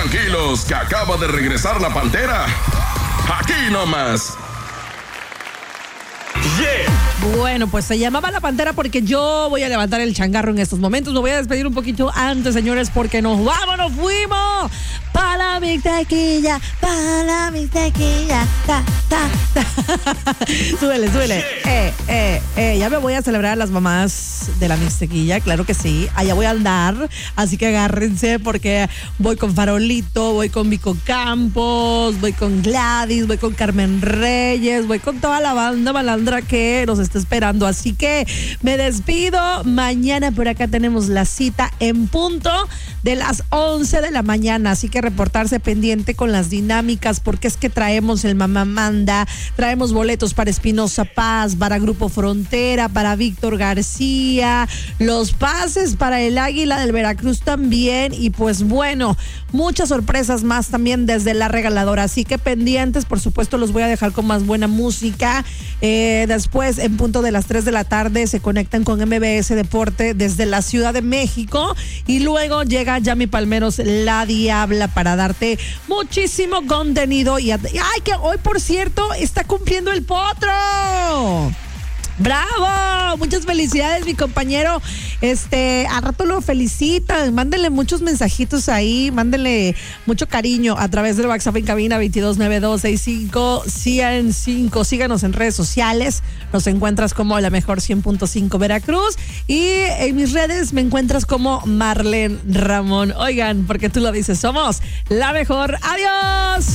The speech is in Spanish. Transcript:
Tranquilos, que acaba de regresar la Pantera. Aquí nomás. Yeah. Bueno, pues se llamaba La Pantera porque yo voy a levantar el changarro en estos momentos. Me voy a despedir un poquito antes, señores, porque nos fuimos para mi tequilla, ta, ta. Súbele. Ya me voy a celebrar a las mamás de la Mixtequilla, claro que sí. Allá voy a andar, así que agárrense porque voy con Farolito, voy con Vico Campos, voy con Gladys, voy con Carmen Reyes, voy con toda la banda malandra que nos está esperando. Así que me despido. Mañana por acá tenemos la cita en punto de las 11 de la mañana, así que reportarse pendiente con las dinámicas, porque es que traemos el Mamá Manda, traemos boletos para Espinosa Paz, para Grupo Frontera, para Víctor García, los pases para el Águila del Veracruz también, y pues bueno, muchas sorpresas más también desde la regaladora, así que pendientes, por supuesto los voy a dejar con más buena música. Después, en punto de las 3 de la tarde, se conectan con MBS Deporte desde la Ciudad de México, y luego llega Yami Palmeros, La Diabla, para darte muchísimo contenido. Y ¡ay, que hoy, por cierto, está cumpliendo el Potro! ¡Bravo! Muchas felicidades, mi compañero. A rato lo felicitan. Mándenle muchos mensajitos ahí. Mándenle mucho cariño a través del WhatsApp en cabina 229265. Síganos en redes sociales. Nos encuentras como La Mejor 100.5 Veracruz. Y en mis redes me encuentras como Marlene Ramón. Oigan, porque tú lo dices, somos La Mejor. ¡Adiós!